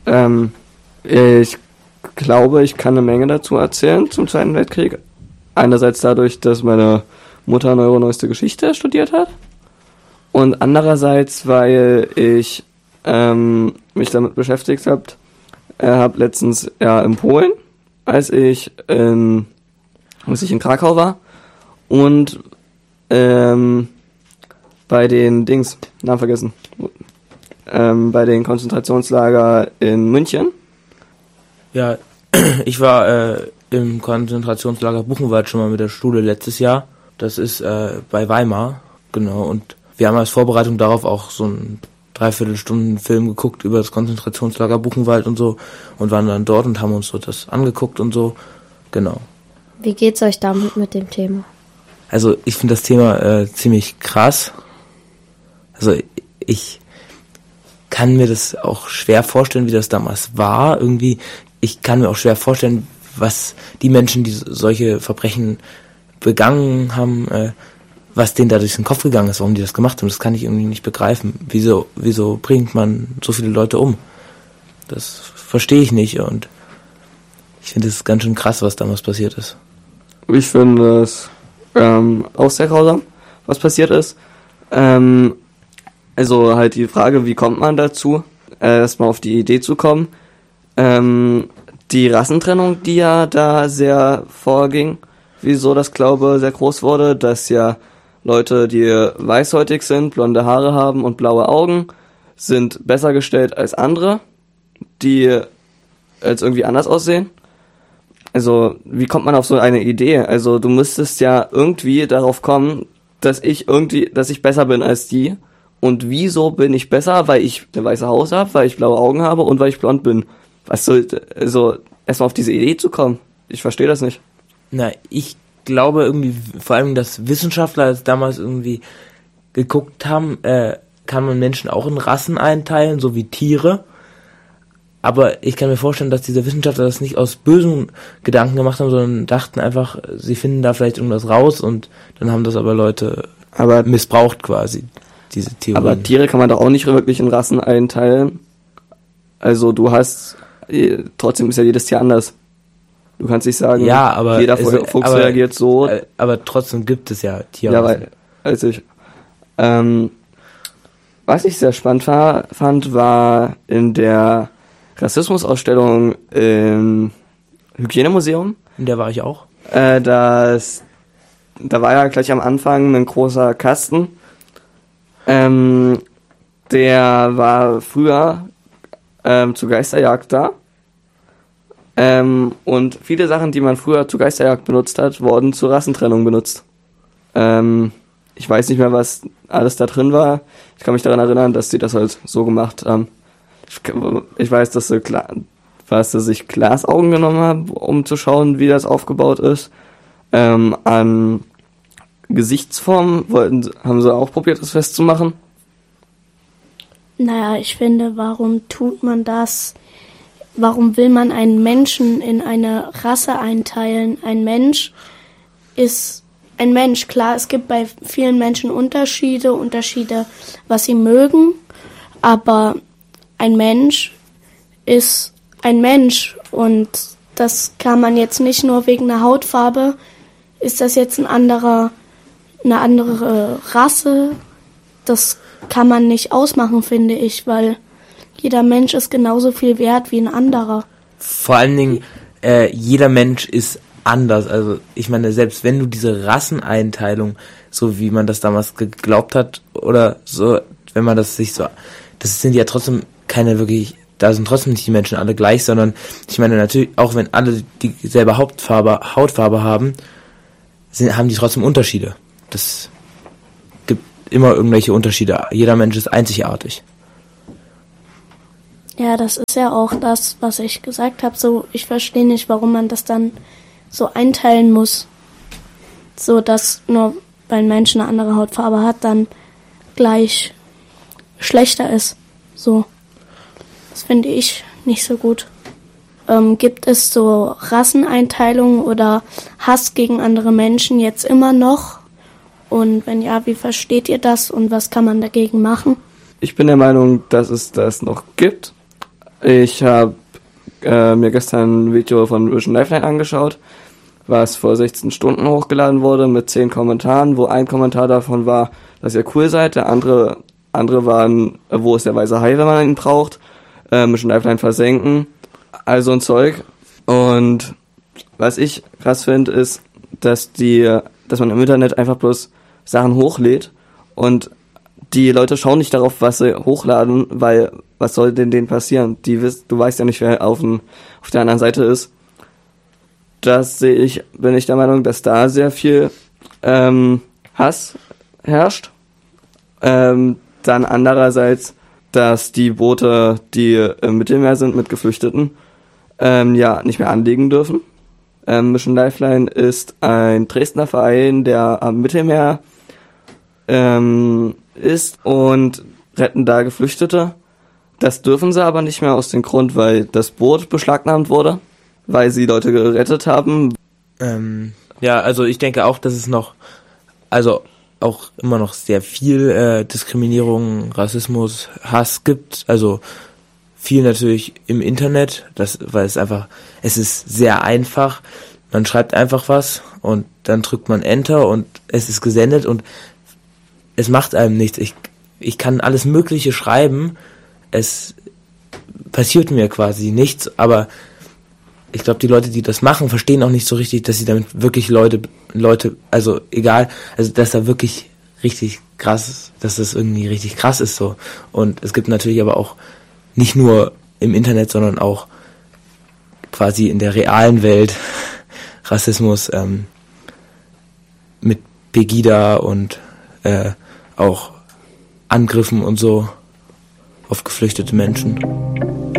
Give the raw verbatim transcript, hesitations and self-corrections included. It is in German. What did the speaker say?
Ähm, ich glaube, ich kann eine Menge dazu erzählen zum Zweiten Weltkrieg. Einerseits dadurch, dass meine Mutter neuroneueste Geschichte studiert hat. Und andererseits, weil ich ähm, mich damit beschäftigt habe, äh, habe letztens ja in Polen, als ich in, als ich in Krakau war und ähm, bei den Dings, Namen vergessen, ähm, bei den Konzentrationslager in München. Ja, ich war äh, im Konzentrationslager Buchenwald schon mal mit der Schule letztes Jahr. Das ist äh, bei Weimar, genau. Und wir haben als Vorbereitung darauf auch so einen Dreiviertelstunden Film geguckt über das Konzentrationslager Buchenwald und so und waren dann dort und haben uns so das angeguckt und so, genau. Wie geht's euch damit mit dem Thema? Also ich finde das Thema äh, ziemlich krass. Also ich kann mir das auch schwer vorstellen, wie das damals war. Irgendwie, ich kann mir auch schwer vorstellen, was die Menschen, die solche Verbrechen begangen haben, äh, was denen da durch den Kopf gegangen ist, warum die das gemacht haben. Das kann ich irgendwie nicht begreifen. Wieso, wieso bringt man so viele Leute um? Das verstehe ich nicht und ich finde es ganz schön krass, was damals passiert ist. Ich finde es ähm, auch sehr grausam, was passiert ist. Ähm, also halt die Frage, wie kommt man dazu, äh, erstmal auf die Idee zu kommen. Ähm, die Rassentrennung, die ja da sehr vorging, wieso das Glaube sehr groß wurde, dass ja Leute, die weißhäutig sind, blonde Haare haben und blaue Augen, sind besser gestellt als andere, die als irgendwie anders aussehen. Also, wie kommt man auf so eine Idee? Also, du müsstest ja irgendwie darauf kommen, dass ich irgendwie, dass ich besser bin als die. Und wieso bin ich besser? Weil ich eine weiße Haut habe, weil ich blaue Augen habe und weil ich blond bin. Was soll, also, erstmal auf diese Idee zu kommen? Ich verstehe das nicht. Na, ich glaube irgendwie, vor allem, dass Wissenschaftler damals irgendwie geguckt haben, äh, kann man Menschen auch in Rassen einteilen, so wie Tiere. Aber ich kann mir vorstellen, dass diese Wissenschaftler das nicht aus bösen Gedanken gemacht haben, sondern dachten einfach, sie finden da vielleicht irgendwas raus und dann haben das aber Leute aber missbraucht quasi, diese Theorien. Aber Tiere kann man doch auch nicht wirklich in Rassen einteilen. Also du hast, trotzdem ist ja jedes Tier anders. Du kannst nicht sagen, ja, aber jeder es, Fuchs aber, reagiert so. Aber trotzdem gibt es ja Tiere. Ja, weil, als ich, ähm, was ich sehr spannend war, fand, war in der Rassismusausstellung im Hygienemuseum. In der war ich auch. Äh, das, da war ja gleich am Anfang ein großer Kasten. Ähm, der war früher ähm, zur Geisterjagd da. Ähm, und viele Sachen, die man früher zur Geisterjagd benutzt hat, wurden zur Rassentrennung benutzt. Ähm, ich weiß nicht mehr, was alles da drin war. Ich kann mich daran erinnern, dass die das halt so gemacht haben. Ich, ich weiß, dass sie, weiß, dass ich Glasaugen genommen habe, um zu schauen, wie das aufgebaut ist. Ähm, an Gesichtsformen wollten, haben sie auch probiert, das festzumachen. Naja, ich finde, warum tut man das? Warum will man einen Menschen in eine Rasse einteilen? Ein Mensch ist ein Mensch. Klar, es gibt bei vielen Menschen Unterschiede, Unterschiede, was sie mögen. Aber ein Mensch ist ein Mensch. Und das kann man jetzt nicht nur wegen der Hautfarbe. Ist das jetzt ein anderer, eine andere Rasse? Das kann man nicht ausmachen, finde ich, weil jeder Mensch ist genauso viel wert wie ein anderer. Vor allen Dingen, äh, jeder Mensch ist anders. Also ich meine, selbst wenn du diese Rasseneinteilung, so wie man das damals geglaubt hat, oder so, wenn man das sich so, das sind ja trotzdem keine wirklich, da sind trotzdem nicht die Menschen alle gleich, sondern ich meine natürlich, auch wenn alle dieselbe Hautfarbe, Hautfarbe haben, sind, haben die trotzdem Unterschiede. Das gibt immer irgendwelche Unterschiede. Jeder Mensch ist einzigartig. Ja, das ist ja auch das, was ich gesagt habe. So, ich verstehe nicht, warum man das dann so einteilen muss. So, dass nur weil ein Mensch eine andere Hautfarbe hat, dann gleich schlechter ist. So. Das finde ich nicht so gut. Ähm, gibt es so Rasseneinteilungen oder Hass gegen andere Menschen jetzt immer noch? Und wenn ja, wie versteht ihr das und was kann man dagegen machen? Ich bin der Meinung, dass es das noch gibt. Ich habe äh, mir gestern ein Video von Vision Lifeline angeschaut, was vor sechzehn Stunden hochgeladen wurde mit zehn Kommentaren, wo ein Kommentar davon war, dass ihr cool seid, der andere andere waren, wo ist der weiße Hai, wenn man ihn braucht, äh, Vision Lifeline versenken, also ein Zeug. Und was ich krass finde, ist, dass die, dass man im Internet einfach bloß Sachen hochlädt und die Leute schauen nicht darauf, was sie hochladen, weil was soll denn denen passieren? Die wiss, du weißt ja nicht, wer auf, dem, auf der anderen Seite ist. Das sehe ich, bin ich der Meinung, dass da sehr viel ähm, Hass herrscht. Ähm, dann andererseits, dass die Boote, die im Mittelmeer sind mit Geflüchteten, ähm, ja nicht mehr anlegen dürfen. Ähm, Vision Lifeline ist ein Dresdner Verein, der am Mittelmeer ähm, ist und retten da Geflüchtete. Das dürfen sie aber nicht mehr aus dem Grund, weil das Boot beschlagnahmt wurde, weil sie Leute gerettet haben. Ähm, ja, also ich denke auch, dass es noch, also auch immer noch sehr viel äh, Diskriminierung, Rassismus, Hass gibt. Also viel natürlich im Internet, das, weil es einfach, es ist sehr einfach. Man schreibt einfach was und dann drückt man Enter und es ist gesendet und es macht einem nichts. Ich, ich kann alles Mögliche schreiben, es passiert mir quasi nichts, aber ich glaube, die Leute, die das machen, verstehen auch nicht so richtig, dass sie damit wirklich Leute, Leute, also egal, also dass da wirklich richtig krass, dass das irgendwie richtig krass ist so. Und es gibt natürlich aber auch nicht nur im Internet, sondern auch quasi in der realen Welt Rassismus ähm, mit Pegida und äh, auch Angriffen und so auf geflüchtete Menschen.